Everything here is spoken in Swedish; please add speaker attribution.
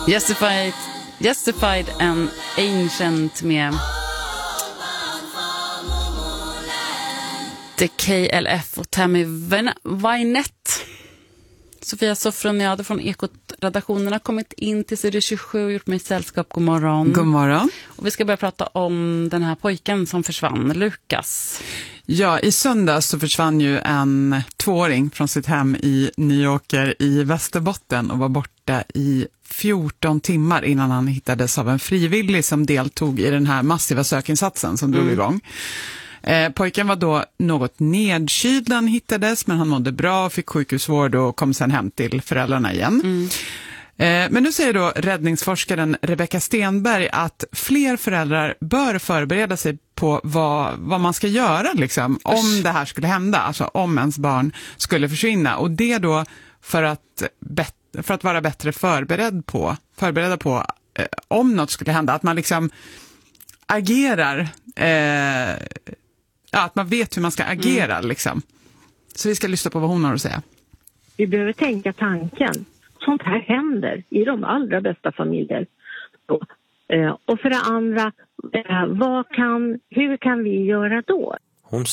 Speaker 1: Justified and Ancient med The KLF och Tammy Wynette. Sofia Sofroniade från Ekot-redaktionen har kommit in till Studio 27 och gjort mig sällskap. God morgon.
Speaker 2: God morgon.
Speaker 1: Och vi ska börja prata om den här pojken som försvann, Lukas.
Speaker 2: Ja, i söndags så försvann ju en 2-åring från sitt hem i Nyåker i Västerbotten och var borta i 14 timmar innan han hittades av en frivillig som deltog i den här massiva sökinsatsen som drog igång. Pojken var då något nedkyld när han hittades, men han mådde bra, fick sjukhusvård och kom sen hem till föräldrarna igen. Men nu säger då räddningsforskaren Rebecca Stenberg att fler föräldrar bör förbereda sig på vad man ska göra liksom, om det här skulle hända, alltså om ens barn skulle försvinna. Och det då för att vara bättre förberedda på om något skulle hända, att man liksom agerar, att man vet hur man ska agera liksom. Så vi ska lyssna på vad hon har att säga.
Speaker 3: Vi behöver tänka tanken. Sånt här händer i de allra bästa familjer. Och för det andra, hur kan vi göra då?